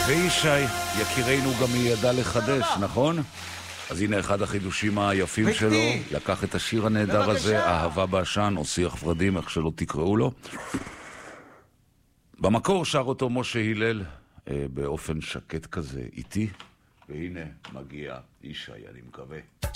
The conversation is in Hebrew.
וישי, יקירנו גם היא ידע לחדש, נכון? אז הנה אחד החידושים היפים שלו, לקח את השיר הנהדר הזה, אהבה בעשן, או שיח ורדים, איך שלא תקראו לו. במקור שר אותו משה הלל, באופן שקט כזה, איתי, והנה מגיע ישי, אני מקווה.